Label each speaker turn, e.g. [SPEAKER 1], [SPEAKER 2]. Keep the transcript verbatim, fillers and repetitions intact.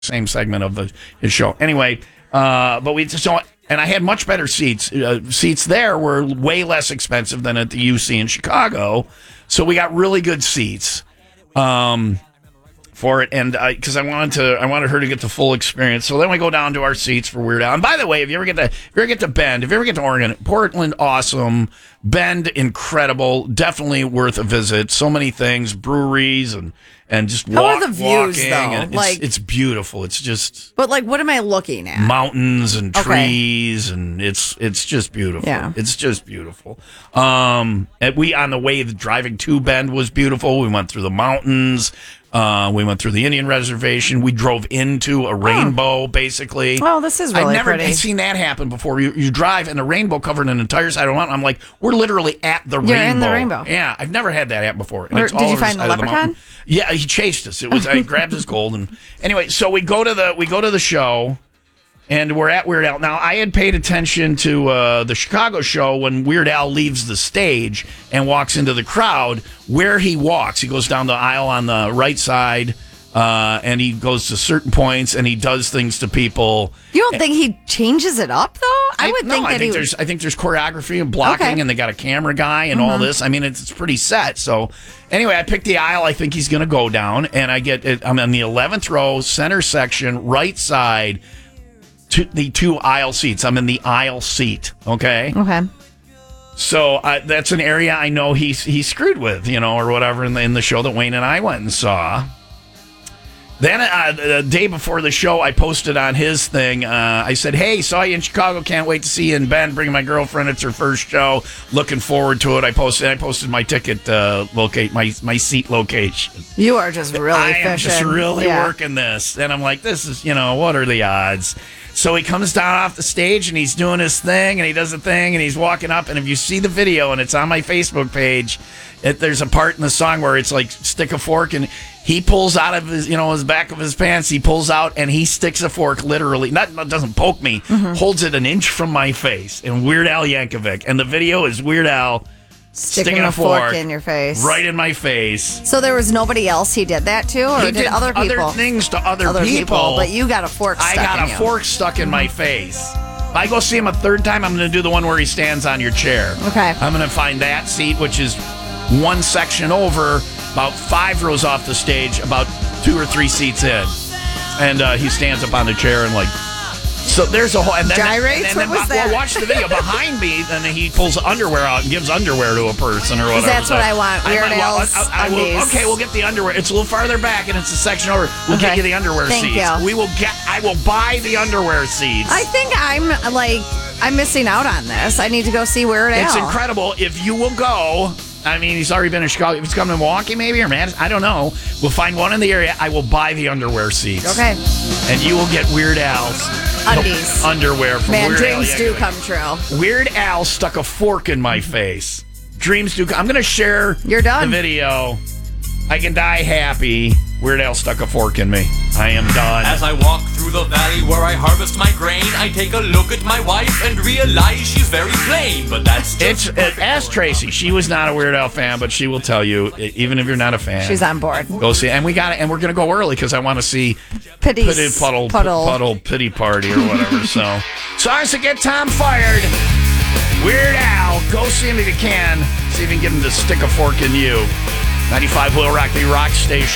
[SPEAKER 1] same segment of the, his show. Anyway, uh, but we just don't. And I had much better seats. Uh, seats there were way less expensive than at the U C in Chicago. So we got really good seats um, for it. And because I, I wanted to, I wanted her to get the full experience. So then we go down to our seats for Weird Al. And by the way, if you ever get to, if you ever get to Bend, if you ever get to Oregon, Portland, awesome. Bend, incredible. Definitely worth a visit. So many things, breweries and and just
[SPEAKER 2] How
[SPEAKER 1] walk,
[SPEAKER 2] are the views,
[SPEAKER 1] walking.
[SPEAKER 2] though?
[SPEAKER 1] And it's,
[SPEAKER 2] Like-
[SPEAKER 1] it's beautiful. It's just
[SPEAKER 2] But like, what am I looking at?
[SPEAKER 1] mountains and
[SPEAKER 2] Okay.
[SPEAKER 1] trees, and it's it's just beautiful.
[SPEAKER 2] Yeah.
[SPEAKER 1] It's just beautiful. Um, and we on the way the driving to Bend was beautiful. We went through the mountains. Uh, we went through the Indian reservation. We drove into a rainbow, basically.
[SPEAKER 2] Oh, this is really
[SPEAKER 1] I've never
[SPEAKER 2] pretty.
[SPEAKER 1] seen that happen before. You, you drive and a rainbow covered an entire side of the mountain. I'm like, we're literally at the
[SPEAKER 2] You're
[SPEAKER 1] rainbow.
[SPEAKER 2] in the rainbow.
[SPEAKER 1] Yeah, I've never had that happen before. And
[SPEAKER 2] Where-
[SPEAKER 1] it's
[SPEAKER 2] did
[SPEAKER 1] all
[SPEAKER 2] you
[SPEAKER 1] over the
[SPEAKER 2] find the
[SPEAKER 1] side of
[SPEAKER 2] leprechaun?
[SPEAKER 1] mountain. Yeah, he chased us. It was I grabbed his gold, and anyway, so we go to the we go to the show. And we're at Weird Al. Now, I had paid attention to uh, the Chicago show when Weird Al leaves the stage and walks into the crowd, where he walks. He goes down the aisle on the right side, uh, and he goes to certain points, and he does things to people.
[SPEAKER 2] You don't think he changes it up, though? I would
[SPEAKER 1] no,
[SPEAKER 2] think
[SPEAKER 1] I
[SPEAKER 2] that
[SPEAKER 1] think
[SPEAKER 2] he
[SPEAKER 1] there's
[SPEAKER 2] would.
[SPEAKER 1] I think there's choreography and blocking,
[SPEAKER 2] Okay.
[SPEAKER 1] and they got a camera guy and all this. I mean, it's, it's pretty set. So anyway, I picked the aisle I think he's going to go down, and I get it. I'm in the eleventh row, center section, right side. To the two aisle seats. I'm in the aisle seat. Okay.
[SPEAKER 2] Okay.
[SPEAKER 1] So uh, that's an area I know he's he screwed with, you know, or whatever in the, in the show that Wayne and I went and saw. Then uh, the day before the show, I posted on his thing. Uh, I said, "Hey, saw you in Chicago. Can't wait to see you in Bend. Bringing my girlfriend. It's her first show. Looking forward to it." I posted. I posted my ticket uh, locate my my seat location.
[SPEAKER 2] You are just really
[SPEAKER 1] I
[SPEAKER 2] fishing.
[SPEAKER 1] am just really
[SPEAKER 2] Yeah.
[SPEAKER 1] working this. And I'm like, this is, you know, what are the odds? So he comes down off the stage and he's doing his thing and he does a thing and he's walking up. And if you see the video and it's on my Facebook page, it, there's a part in the song where it's like stick a fork and he pulls out of his, you know, his back of his pants. He pulls out and he sticks a fork literally, not doesn't poke me,
[SPEAKER 2] Mm-hmm.
[SPEAKER 1] holds it an inch from my face. And Weird Al Yankovic. And the video is Weird Al
[SPEAKER 2] Sticking, a fork, in your face.
[SPEAKER 1] right in my face.
[SPEAKER 2] So there was nobody else he did that to, or
[SPEAKER 1] He
[SPEAKER 2] did,
[SPEAKER 1] did
[SPEAKER 2] other people?
[SPEAKER 1] other things to other,
[SPEAKER 2] Other people, but you got a fork
[SPEAKER 1] I
[SPEAKER 2] stuck
[SPEAKER 1] got
[SPEAKER 2] in
[SPEAKER 1] a
[SPEAKER 2] you.
[SPEAKER 1] fork stuck in my face. If I go see him a third time, I'm going to do the one where he stands on your chair.
[SPEAKER 2] Okay.
[SPEAKER 1] I'm going to find that seat, which is one section over, about five rows off the stage, about two or three seats in. And uh, he stands up on the chair and like... So there's a whole... And then,
[SPEAKER 2] Gyrates?
[SPEAKER 1] And then,
[SPEAKER 2] What was
[SPEAKER 1] well,
[SPEAKER 2] that?
[SPEAKER 1] watch the video behind me, and then he pulls underwear out and gives underwear to a person or whatever.
[SPEAKER 2] that's
[SPEAKER 1] So
[SPEAKER 2] what I want, Weird
[SPEAKER 1] might- well,
[SPEAKER 2] Al's
[SPEAKER 1] I- I will-
[SPEAKER 2] undies.
[SPEAKER 1] Okay, we'll get the underwear. It's a little farther back, and it's a section over. We'll
[SPEAKER 2] Okay.
[SPEAKER 1] get you the underwear
[SPEAKER 2] Thank
[SPEAKER 1] seats.
[SPEAKER 2] you.
[SPEAKER 1] We will get... I will buy the underwear seats.
[SPEAKER 2] I think I'm like I'm missing out on this. I need to go see Weird Al.
[SPEAKER 1] It's incredible. If you will go, I mean, he's already been in Chicago. If he's coming to Milwaukee, maybe, or Madison, I don't know. We'll find one in the area. I will buy the underwear seats.
[SPEAKER 2] Okay.
[SPEAKER 1] And you will get Weird Al's
[SPEAKER 2] Undies.
[SPEAKER 1] underwear from
[SPEAKER 2] Man,
[SPEAKER 1] Weird Al.
[SPEAKER 2] dreams do
[SPEAKER 1] Yankovic.
[SPEAKER 2] come true.
[SPEAKER 1] Weird Al stuck a fork in my face. Dreams do come. I'm going to share
[SPEAKER 2] You're done.
[SPEAKER 1] the video. I can die happy. Weird Al stuck a fork in me. I am done.
[SPEAKER 3] As I walk through the valley where I harvest my grain, I take a look at my wife and realize she's very plain. But that's
[SPEAKER 1] It's
[SPEAKER 3] just
[SPEAKER 1] uh, ask Tracy. She was not a Weird Al fan, but she will tell you, e- even if you're not a fan,
[SPEAKER 2] She's on board.
[SPEAKER 1] Go see, and we got it, and we're gonna go early because I want to see
[SPEAKER 2] Pity
[SPEAKER 1] pity puddle,
[SPEAKER 2] puddle.
[SPEAKER 1] puddle pity party or whatever. so, songs to get Tom fired. Weird Al, go see him if you can. See if you can get him to stick a fork in you. ninety-five Will Rock, the rock station.